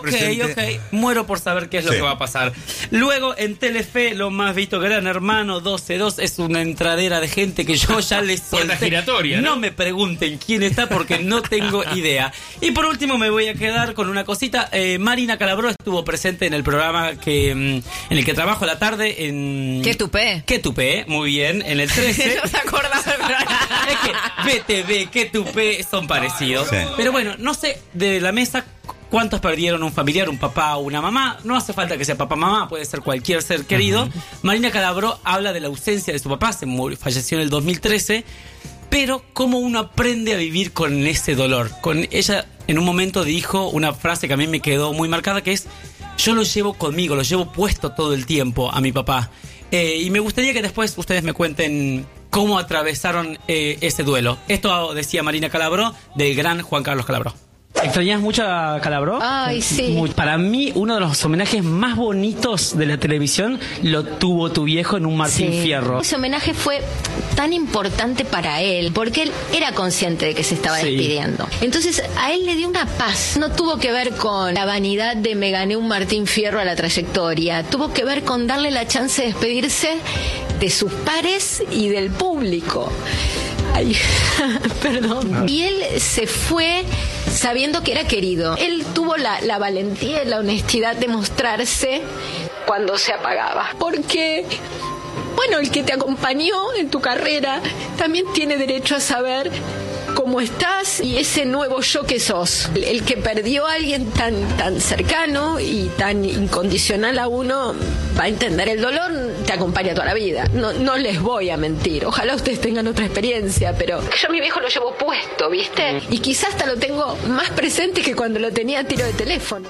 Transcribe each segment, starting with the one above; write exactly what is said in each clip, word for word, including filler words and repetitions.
presente. Ok, ok. Muero por saber qué es lo Sí. que va a pasar. Luego, en Telefe, lo más visto, Gran Hermano doce dos, es una entradera de gente que yo ya les solté. Puerta giratoria, ¿no? No me pregunten quién está porque no tengo idea. Y por último me voy a quedar con una cosita. Eh, Marina Calabró estuvo presente en el programa que mm, en el que trabajo a la tarde en... ¿Qué tupé? ¿Qué tupé? Muy bien, en el trece. No se acordaba. Es que B T V, ¿Qué tupé? Son parecidos. Sí. Pero bueno, no sé de la mesa cuántos perdieron un familiar, un papá o una mamá. No hace falta que sea papá, mamá, puede ser cualquier ser querido. Uh-huh. Marina Calabró habla de la ausencia de su papá, se murió, falleció en el dos mil trece. Pero cómo uno aprende a vivir con ese dolor. Con ella en un momento dijo una frase que a mí me quedó muy marcada, que es: yo lo llevo conmigo, lo llevo puesto todo el tiempo a mi papá. Eh, y me gustaría que después ustedes me cuenten cómo atravesaron eh, ese duelo. Esto decía Marina Calabró del gran Juan Carlos Calabró. ¿Extrañas mucho a Calabró? Ay, sí. Muy. Para mí, uno de los homenajes más bonitos de la televisión lo tuvo tu viejo en un Martín Sí. Fierro. Ese homenaje fue tan importante para él, porque él era consciente de que se estaba Sí. despidiendo. Entonces, a él le dio una paz. No tuvo que ver con la vanidad de me gané un Martín Fierro a la trayectoria. Tuvo que ver con darle la chance de despedirse de sus pares y del público. Ay, perdón. Y él se fue sabiendo que era querido. Él tuvo la, la valentía y la honestidad de mostrarse cuando se apagaba. Porque, bueno, el que te acompañó en tu carrera también tiene derecho a saber cómo estás y ese nuevo yo que sos. El, el que perdió a alguien tan, tan cercano y tan incondicional a uno va a entender el dolor, te acompaña toda la vida. No, no les voy a mentir. Ojalá ustedes tengan otra experiencia, pero yo a mi viejo lo llevo puesto, ¿viste? Y quizás hasta lo tengo más presente que cuando lo tenía a tiro de teléfono.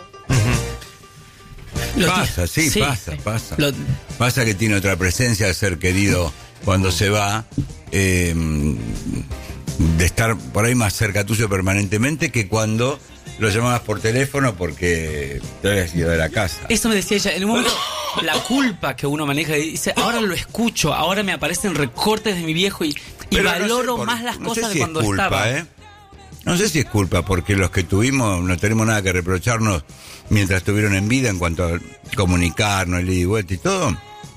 Lo Pasa, sí, sí. pasa, pasa. Lo- Pasa que tiene otra presencia de ser querido cuando se va, eh, de estar por ahí más cerca tuyo permanentemente que cuando lo llamabas por teléfono porque te habías ido de la casa. Eso me decía ella, en un momento, la culpa que uno maneja, y dice, ahora lo escucho, ahora me aparecen recortes de mi viejo y, y Pero no sé valoro por- más las no cosas sé si de cuando es culpa, estaba. ¿eh? No sé si es culpa, porque los que tuvimos no tenemos nada que reprocharnos mientras estuvieron en vida en cuanto a comunicarnos, el ida y vuelta y todo.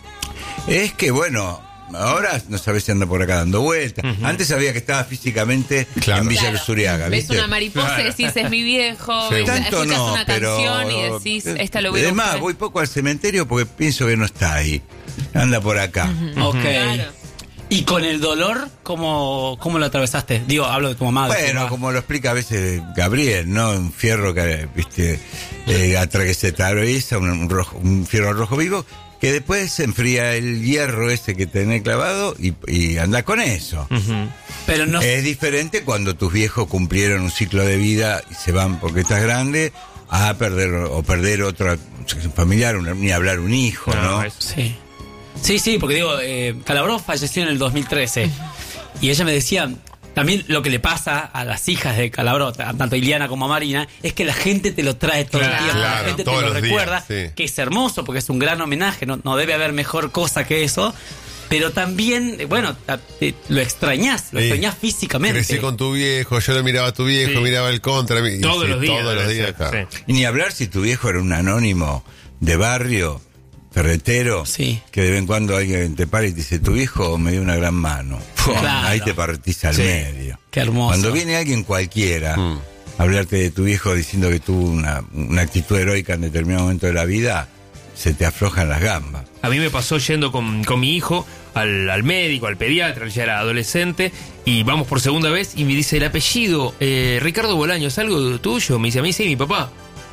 Es que, bueno, ahora no sabes si anda por acá dando vueltas. Uh-huh. Antes sabía que estaba físicamente Claro. en Villa Claro. Luzuriaga, Ves ¿viste? una mariposa y decís, es mi viejo. Sí. ves- Tanto escuchas no, una pero... canción y decís, esta lo voy a Además, buscar. voy poco al cementerio porque pienso que no está ahí. Anda por acá. Ok. Claro. Y con el dolor, ¿cómo, cómo lo atravesaste? Digo, hablo de tu mamá. de tu Bueno, papá. como lo explica a veces Gabriel, ¿no? Un fierro que, viste, eh, atra- que se atraviesa, un, un, rojo, un fierro rojo vivo, que después se enfría el hierro ese que tenés clavado y, y anda con eso. Uh-huh. Pero no Es diferente cuando tus viejos cumplieron un ciclo de vida y se van porque estás grande a perder o perder otro familiar, un- ni hablar un hijo, ¿no? No, es- Sí. Sí, sí, porque digo, eh, Calabró falleció en el dos mil trece. Y ella me decía, también lo que le pasa a las hijas de Calabró, tanto a Iliana como a Marina, es que la gente te lo trae todo Claro, el tiempo. claro, la gente te todos lo los días, recuerda, sí. que es hermoso porque es un gran homenaje, no, no debe haber mejor cosa que eso. Pero también, eh, bueno, ta- te- lo extrañás, lo Sí. extrañás físicamente. Crecí con tu viejo, yo lo miraba a tu viejo, Sí. miraba el contra. y- Todos sí, los días. Todos los debe días, ser, claro. sí. Y ni hablar si tu viejo era un anónimo de barrio, ferretero, Sí. que de vez en cuando alguien te para y te dice, tu viejo me dio una gran mano. Claro. Ahí te partís al Sí. medio. Qué hermoso. Cuando viene alguien cualquiera Mm. a hablarte de tu viejo diciendo que tuvo una, una actitud heroica en determinado momento de la vida, se te aflojan las gambas. A mí me pasó yendo con, con mi hijo al, al médico, al pediatra, él ya era adolescente, y vamos por segunda vez y me dice el apellido, eh, Ricardo Bolaño, ¿es algo tuyo? Me dice, a mí sí, mi papá.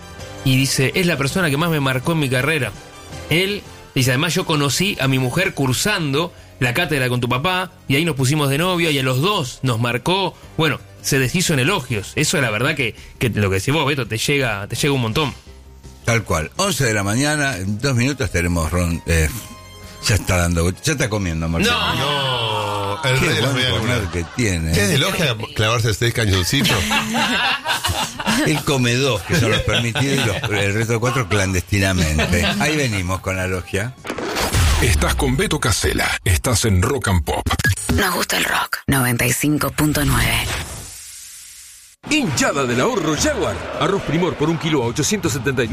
Y dice, es la persona que más me marcó en mi carrera. Él, dice, además yo conocí a mi mujer cursando la cátedra con tu papá, y ahí nos pusimos de novio, y a los dos nos marcó, bueno, se deshizo en elogios. Eso es la verdad que, que lo que decís vos, Beto, te llega, te llega un montón. Tal cual. once de la mañana, en dos minutos tenemos ron, eh, ya está dando, ya está comiendo, Marcelo. No. No, el Qué rey de las buen comer medialunas. que tiene. ¿Qué de logia clavarse seis cañoncitos? Él come dos, que son los permitidos, y los, el resto de cuatro clandestinamente. Ahí venimos con la logia. Estás con Beto Casella. Estás en Rock and Pop. Nos gusta el rock. noventa y cinco punto nueve. Hinchada del ahorro Jaguar. Arroz Primor por un kilo a ochocientos setenta y nueve.